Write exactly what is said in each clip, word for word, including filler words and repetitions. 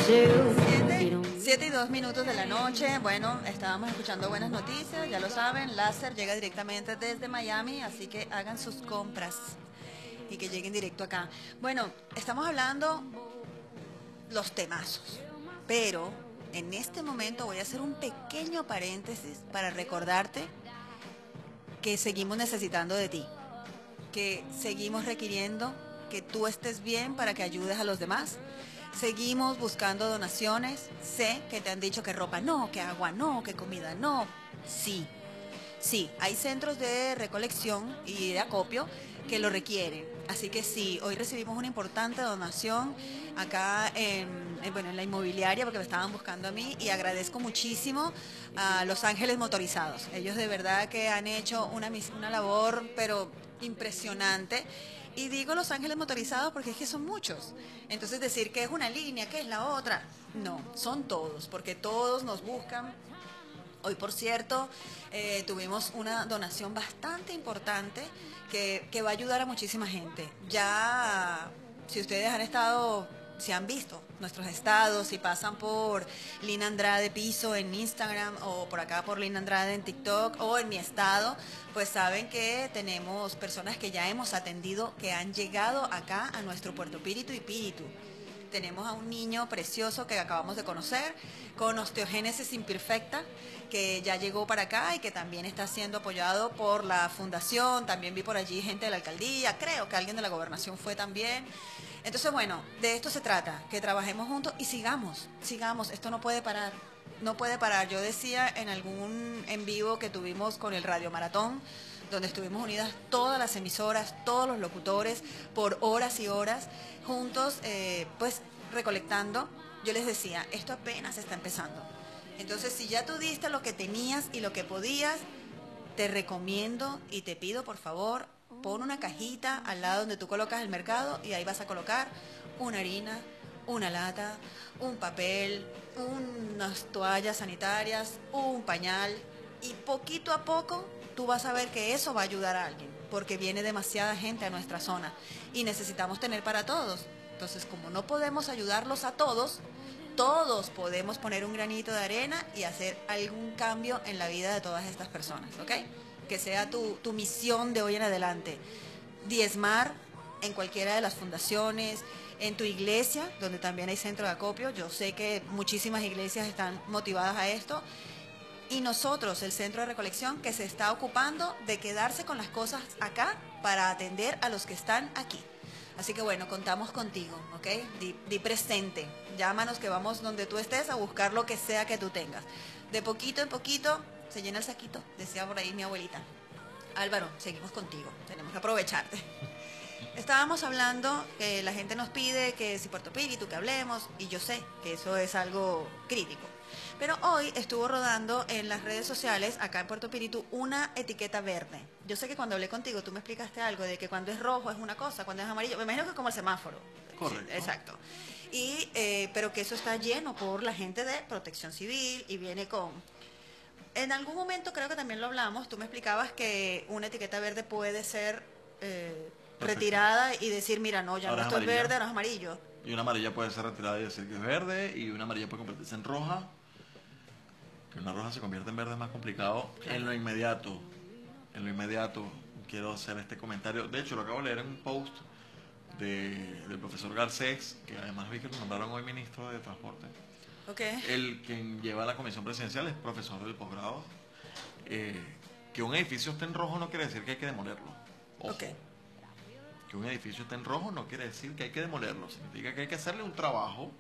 Siete, siete y dos minutos de la noche. Bueno, estábamos escuchando buenas noticias, ya lo saben. Láser llega directamente desde Miami, así que hagan sus compras y que lleguen directo acá. Bueno, estamos hablando los temazos, pero en este momento voy a hacer un pequeño paréntesis para recordarte que seguimos necesitando de ti, que seguimos requiriendo que tú estés bien para que ayudes a los demás. Seguimos buscando donaciones. Sé que te han dicho que ropa no, que agua no, que comida no. Sí, sí, hay centros de recolección y de acopio que lo requieren. Así que sí, hoy recibimos una importante donación acá en, en, bueno, en la inmobiliaria, porque me estaban buscando a mí, y agradezco muchísimo a Los Ángeles Motorizados. Ellos de verdad que han hecho una, una labor, pero impresionante. Y digo Los Ángeles Motorizados porque es que son muchos. Entonces decir que es una línea, que es la otra, no, son todos, porque todos nos buscan. Hoy, por cierto, eh, tuvimos una donación bastante importante que, que va a ayudar a muchísima gente. Ya, si ustedes han estado, si han visto nuestros estados, si pasan por Lina Andrade Piso en Instagram o por acá por Lina Andrade en TikTok o en mi estado, pues saben que tenemos personas que ya hemos atendido, que han llegado acá a nuestro Puerto Píritu y Píritu. Tenemos a un niño precioso que acabamos de conocer, con osteogénesis imperfecta, que ya llegó para acá y que también está siendo apoyado por la fundación. También vi por allí gente de la alcaldía, creo que alguien de la gobernación fue también. Entonces, bueno, de esto se trata, que trabajemos juntos y sigamos, sigamos, esto no puede parar, no puede parar. Yo decía en algún en vivo que tuvimos con el Radio Maratón, donde estuvimos unidas todas las emisoras, todos los locutores, por horas y horas, juntos, eh, pues recolectando. Yo les decía, esto apenas está empezando. Entonces, si ya tú diste lo que tenías y lo que podías, te recomiendo y te pido, por favor, pon una cajita al lado donde tú colocas el mercado y ahí vas a colocar una harina, una lata, un papel, unas toallas sanitarias, un pañal, y poquito a poco tú vas a ver que eso va a ayudar a alguien, porque viene demasiada gente a nuestra zona y necesitamos tener para todos. Entonces, como no podemos ayudarlos a todos, todos podemos poner un granito de arena y hacer algún cambio en la vida de todas estas personas, ¿ok? Que sea tu, tu misión de hoy en adelante. Diezmar en cualquiera de las fundaciones, en tu iglesia, donde también hay centro de acopio. Yo sé que muchísimas iglesias están motivadas a esto. Y nosotros, el centro de recolección, que se está ocupando de quedarse con las cosas acá para atender a los que están aquí. Así que bueno, contamos contigo, ¿ok? Di, di presente, llámanos que vamos donde tú estés a buscar lo que sea que tú tengas. De poquito en poquito se llena el saquito, decía por ahí mi abuelita. Álvaro, seguimos contigo, tenemos que aprovecharte. Estábamos hablando, que la gente nos pide que si Puerto Píritu, que hablemos, y yo sé que eso es algo crítico. Pero hoy estuvo rodando en las redes sociales, acá en Puerto Píritu, una etiqueta verde. Yo sé que cuando hablé contigo tú me explicaste algo de que cuando es rojo es una cosa, cuando es amarillo, me imagino que es como el semáforo. Correcto. Sí, exacto. Y, eh, pero que eso está lleno por la gente de Protección Civil y viene con... En algún momento creo que también lo hablamos, tú me explicabas que una etiqueta verde puede ser eh, retirada y decir, mira, no, ya ahora no es esto es amarilla. verde, ahora es amarillo. Y una amarilla puede ser retirada y decir que es verde, y una amarilla puede convertirse en roja. Que una roja se convierta en verde es más complicado. Claro. En lo inmediato, en lo inmediato, quiero hacer este comentario. De hecho, lo acabo de leer en un post de, del profesor Garcés, que además vi que lo nombraron hoy ministro de Transporte. Okay. El quien lleva la comisión presidencial es profesor del posgrado. Eh, que un edificio esté en rojo no quiere decir que hay que demolerlo. Ojo. Okay. Que un edificio esté en rojo no quiere decir que hay que demolerlo. Significa que hay que hacerle un trabajo.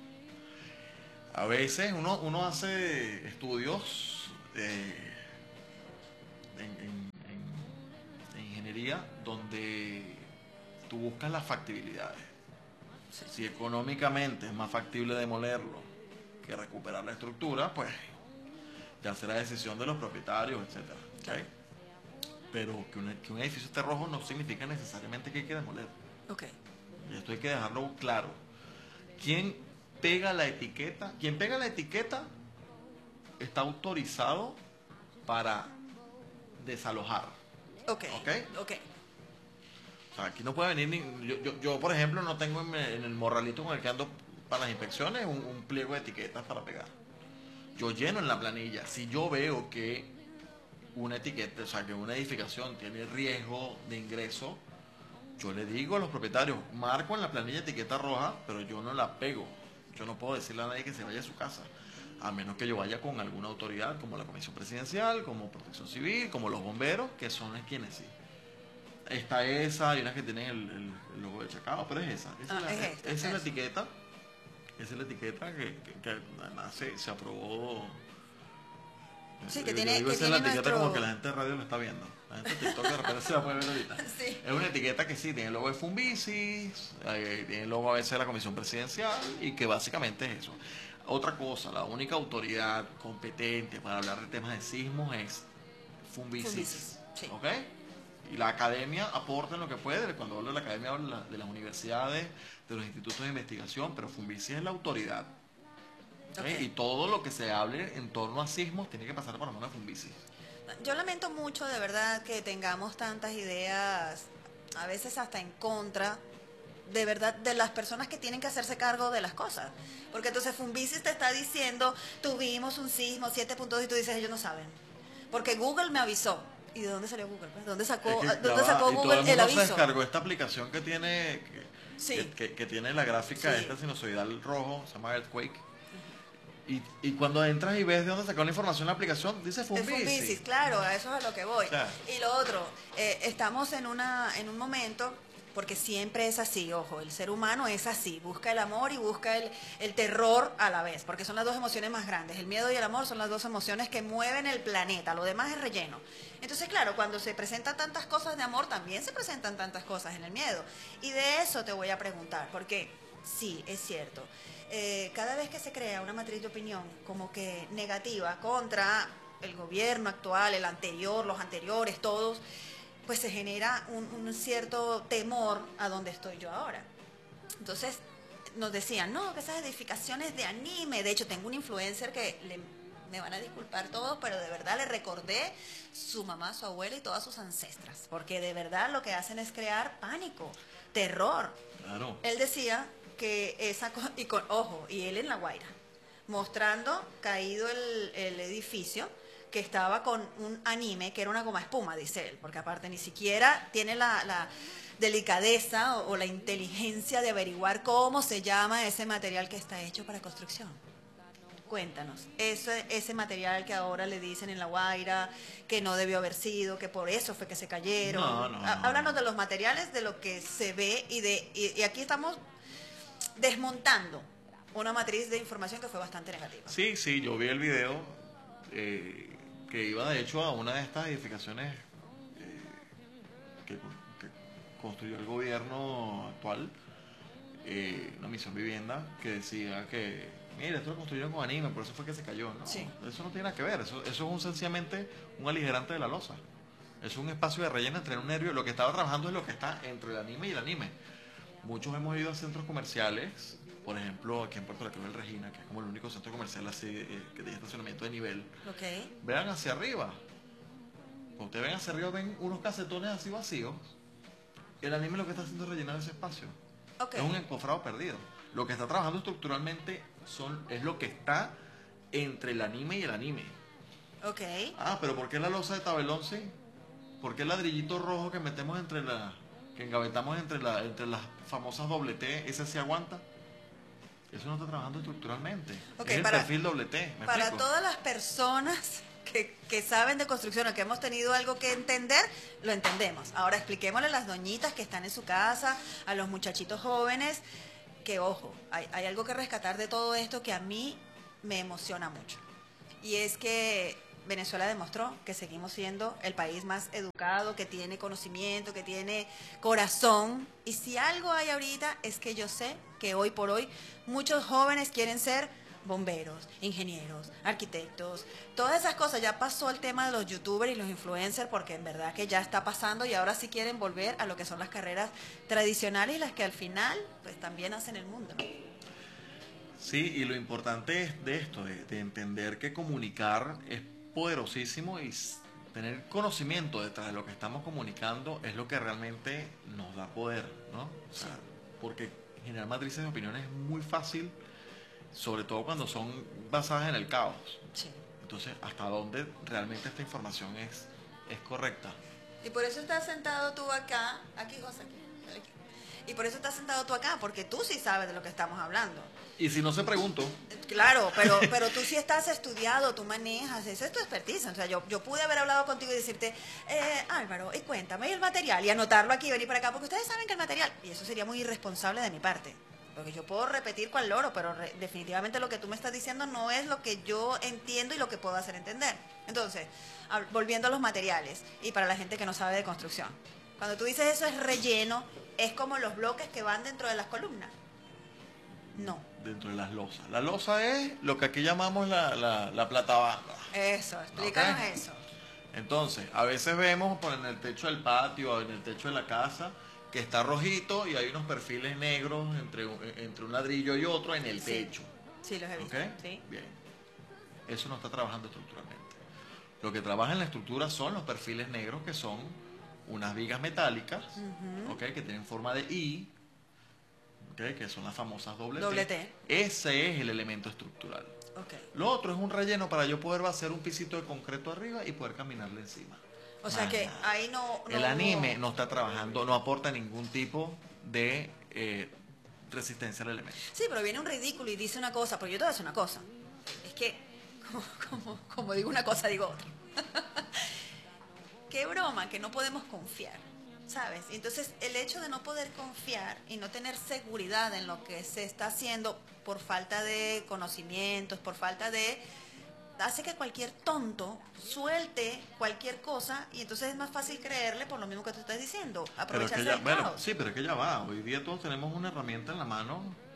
A veces uno, uno hace estudios eh, en, en, en, en ingeniería donde tú buscas las factibilidades. Sí. Si económicamente es más factible demolerlo que recuperar la estructura, pues ya será decisión de los propietarios, etcétera. ¿Okay? Pero que un, que un edificio esté rojo no significa necesariamente que hay que demoler. Okay. Y esto hay que dejarlo claro. ¿Quién pega la etiqueta? Quien pega la etiqueta está autorizado para desalojar. Ok. ¿Ok? Ok. O sea, aquí no puede venir ni... Yo, yo, yo por ejemplo, no tengo en, en el morralito con el que ando para las inspecciones un, un pliego de etiquetas para pegar. Yo lleno en la planilla. Si yo veo que una etiqueta, o sea, que una edificación tiene riesgo de ingreso, yo le digo a los propietarios, marco en la planilla etiqueta roja, pero yo no la pego. Yo no puedo decirle a nadie que se vaya a su casa, a menos que yo vaya con alguna autoridad, como la Comisión Presidencial, como Protección Civil, como los bomberos, que son quienes sí. Está esa, hay unas que tienen el, el, el logo de Chacao, pero es esa. Esa, Ah, es, la, es es, esta, esa es la es. etiqueta. Esa es la etiqueta que, que, que además se, se aprobó. Sí, que Yo tiene, digo, que esa es tiene la etiqueta nuestro... como que la gente de radio lo está viendo. La gente de TikTok de repente se la puede ver ahorita. Sí. Es una etiqueta que sí, tiene el logo de Fumbicis, eh, tiene el logo a veces de la Comisión Presidencial y que básicamente es eso. Otra cosa, la única autoridad competente para hablar de temas de sismos es Fumbicis. Fumbicis, sí. ¿Ok? Y la academia aporta en lo que puede. Cuando hablo de la academia, hablo de, la, de las universidades, de los institutos de investigación, pero Fumbicis es la autoridad. ¿Okay? Okay. Y todo lo que se hable en torno a sismos tiene que pasar por la mano de Fumbicis. Yo lamento mucho, de verdad, que tengamos tantas ideas, a veces hasta en contra, de verdad, de las personas que tienen que hacerse cargo de las cosas. Porque entonces Fumbicis te está diciendo, tuvimos un sismo siete punto dos y tú dices, ellos no saben. Porque Google me avisó. ¿Y de dónde salió Google? ¿De dónde sacó, Es que, ¿dónde ya va, sacó y todo Google el el, mundo aviso? se descargó esta aplicación que tiene que, Sí. que, que- que tiene la gráfica Sí. esta sinusoidal rojo, se llama Earthquake. Y, y cuando entras y ves de dónde sacó la información la aplicación, dice Es Fumbicis. Fumbicis, claro, a eso es a lo que voy. O sea, Y lo otro, eh, estamos en una en un momento, porque siempre es así, ojo, el ser humano es así, busca el amor y busca el, el terror a la vez, porque son las dos emociones más grandes. El miedo y el amor son las dos emociones que mueven el planeta, lo demás es relleno. Entonces, claro, cuando se presentan tantas cosas de amor, también se presentan tantas cosas en el miedo. Y de eso te voy a preguntar, porque sí, es cierto. Eh, cada vez que se crea una matriz de opinión como que negativa contra el gobierno actual, el anterior, los anteriores, todos, pues se genera un, un cierto temor a donde estoy yo ahora. Entonces nos decían, no, que esas edificaciones de anime, de hecho tengo un influencer que le, me van a disculpar todos, pero de verdad le recordé su mamá, su abuela y todas sus ancestras, porque de verdad lo que hacen es crear pánico, terror. claro. Él decía que esa co- y con ojo, y él en La Guaira, mostrando caído el, el edificio, que estaba con un anime que era una goma espuma, dice él, porque aparte ni siquiera tiene la, la delicadeza o, o la inteligencia de averiguar cómo se llama ese material que está hecho para construcción. Cuéntanos, ese, ese material que ahora le dicen en La Guaira, que no debió haber sido, que por eso fue que se cayeron. No, no, Há- no, Háblanos no. de los materiales, de lo que se ve y de y, y aquí estamos desmontando una matriz de información que fue bastante negativa. Sí, sí, yo vi el video eh, que iba de hecho a una de estas edificaciones eh, que, que construyó el gobierno actual, eh, una misión vivienda, que decía que, mira, esto lo construyeron con anime, por eso fue que se cayó. No, Sí. eso no tiene nada que ver, eso, eso es un, sencillamente un aligerante de la losa. Es un espacio de relleno entre un nervio. Lo que estaba trabajando es lo que está entre el anime y el anime. Muchos hemos ido a centros comerciales, por ejemplo, aquí en Puerto La Cruz del Regina, que es como el único centro comercial así eh, que tiene estacionamiento de nivel. Ok. Vean hacia arriba. Cuando ustedes ven hacia arriba, ven unos casetones así vacíos. El anime lo que está haciendo es rellenar ese espacio. Ok. Es un encofrado perdido. Lo que está trabajando estructuralmente son, es lo que está entre el anime y el anime. Ok. Ah, pero ¿por qué la losa de tabelón sí? ¿Por qué el ladrillito rojo que metemos entre la... que engavetamos entre, la, entre las famosas doble T, ese sí aguanta? Eso no está trabajando estructuralmente. Ok, es el para- perfil doble T, ¿me Para explico? todas las personas que, que saben de construcción o que hemos tenido algo que entender, lo entendemos. Ahora expliquémosle a las doñitas que están en su casa, a los muchachitos jóvenes, que ojo, hay, hay algo que rescatar de todo esto que a mí me emociona mucho. Y es que Venezuela demostró que seguimos siendo el país más educado, que tiene conocimiento, que tiene corazón. Y si algo hay ahorita es que yo sé que hoy por hoy muchos jóvenes quieren ser bomberos, ingenieros, arquitectos, todas esas cosas. Ya pasó el tema de los youtubers y los influencers porque en verdad que ya está pasando y ahora sí quieren volver a lo que son las carreras tradicionales y las que al final pues también hacen el mundo, ¿no? Sí, y lo importante es de esto, de, de entender que comunicar es poderosísimo y s- tener conocimiento detrás de lo que estamos comunicando es lo que realmente nos da poder, ¿no? O sea, porque generar matrices de opiniones es muy fácil, sobre todo cuando son basadas en el caos. Sí. Entonces, ¿hasta dónde realmente esta información es, es correcta? Y por eso estás sentado tú acá, aquí José, aquí, dale aquí. Y por eso estás sentado tú acá, porque tú sí sabes de lo que estamos hablando. Y si no se pregunto, Claro, pero pero tú sí estás estudiado, tú manejas, esa es tu expertise. O sea, yo, yo pude haber hablado contigo y decirte, eh, Álvaro, y cuéntame el material, y anotarlo aquí y venir para acá, porque ustedes saben que el material, y eso sería muy irresponsable de mi parte. Porque yo puedo repetir cual loro, pero re- definitivamente lo que tú me estás diciendo no es lo que yo entiendo y lo que puedo hacer entender. Entonces, hab- volviendo a los materiales, y para la gente que no sabe de construcción, cuando tú dices eso es relleno, es como los bloques que van dentro de las columnas. No. dentro de las losas. La losa es lo que aquí llamamos la, la, la platabanda. Eso, explícanos Ok. eso. Entonces, a veces vemos por en el techo del patio o en el techo de la casa que está rojito y hay unos perfiles negros entre, un- entre un ladrillo y otro en el Sí. techo. Sí, los he visto. ¿Ok? Sí. Bien. Eso no está trabajando estructuralmente. Lo que trabaja en la estructura son los perfiles negros, que son unas vigas metálicas, Ujú. ¿ok? Que tienen forma de I, ¿ok? Que son las famosas doble, Doble T. T. Ese es el elemento estructural. Ok. Lo otro es un relleno para yo poder hacer un pisito de concreto arriba y poder caminarle encima. O sea Más que nada. ahí no, no El hubo- anime no está trabajando, no aporta ningún tipo de eh, resistencia al elemento. Sí, pero viene un ridículo y dice una cosa, pero yo te voy a decir una cosa. Es que, como, como, como digo una cosa, digo otra. Qué broma, que no podemos confiar, ¿sabes? Y entonces, el hecho de no poder confiar y no tener seguridad en lo que se está haciendo por falta de conocimientos, por falta de... hace que cualquier tonto suelte cualquier cosa y entonces es más fácil creerle por lo mismo que tú estás diciendo, Pero es aprovecharse que ya, del bueno, caos. sí, pero es que ya va. Hoy día todos tenemos una herramienta en la mano,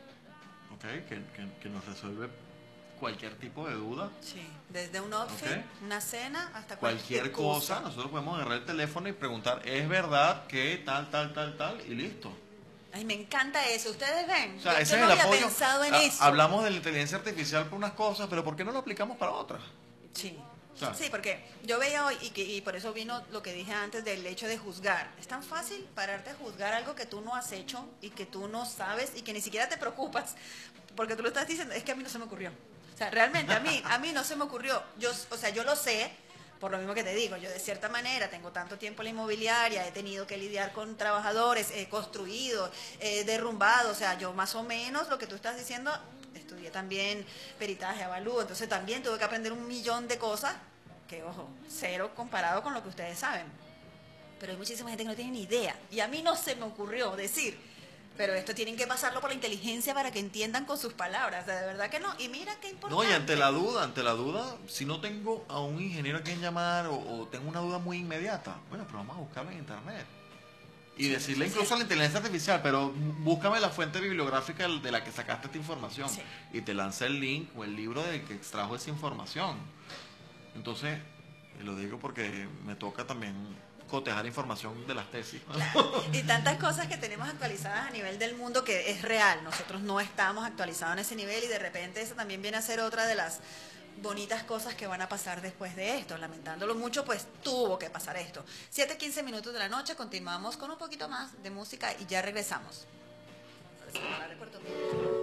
¿ok? Que, que, que nos resuelve cualquier tipo de duda. Sí, desde un outfit, Ok. una cena, hasta Cualquier cualquier, cosa, nosotros podemos agarrar el teléfono y preguntar, ¿es verdad que tal, tal, tal, tal? Y listo. Ay, me encanta eso. Ustedes ven, O sea, yo, ese yo es no el había apoyo. pensado en Ha- eso. Hablamos de la inteligencia artificial para unas cosas, pero ¿por qué no lo aplicamos para otras? Sí. O sea, Sí, porque yo veía hoy, y, que, y por eso vino lo que dije antes del hecho de juzgar. Es tan fácil pararte a juzgar algo que tú no has hecho y que tú no sabes y que ni siquiera te preocupas, porque tú lo estás diciendo, es que a mí no se me ocurrió. O sea, realmente a mí, a mí no se me ocurrió. Yo, o sea, yo lo sé, por lo mismo que te digo, yo de cierta manera tengo tanto tiempo en la inmobiliaria, he tenido que lidiar con trabajadores, he construido, he derrumbado, o sea, yo más o menos lo que tú estás diciendo, estudié también peritaje, avalúo, entonces también tuve que aprender un millón de cosas, que ojo, cero comparado con lo que ustedes saben. Pero hay muchísima gente que no tiene ni idea, y a mí no se me ocurrió decir, pero esto tienen que pasarlo por la inteligencia para que entiendan con sus palabras, o sea, de verdad que no, y mira qué importante. no, y ante la duda, ante la duda, si no tengo a un ingeniero a quien llamar o, o tengo una duda muy inmediata, bueno, pero vamos a buscarlo en internet. Y Sí, decirle sí, incluso sí. a la inteligencia artificial, pero búscame la fuente bibliográfica de la que sacaste esta información. Sí. Y te lanza el link o el libro del que extrajo esa información. Entonces, y lo digo porque me toca también cotejar información de las tesis. Y tantas cosas que tenemos actualizadas a nivel del mundo que es real. Nosotros no estamos actualizados en ese nivel y de repente eso también viene a ser otra de las bonitas cosas que van a pasar después de esto. Lamentándolo mucho, pues tuvo que pasar esto. siete quince minutos de la noche, continuamos con un poquito más de música y ya regresamos. Parece que me la recuerdo.